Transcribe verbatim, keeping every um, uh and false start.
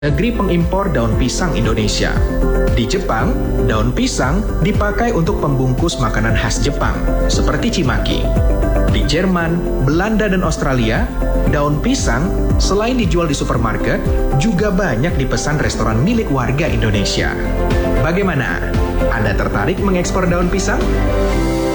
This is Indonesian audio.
negeri pengimpor daun pisang Indonesia. Di Jepang, daun pisang dipakai untuk pembungkus makanan khas Jepang, seperti cimaki. Di Jerman, Belanda, dan Australia, daun pisang selain dijual di supermarket, juga banyak dipesan restoran milik warga Indonesia. Bagaimana? Anda tertarik mengekspor daun pisang?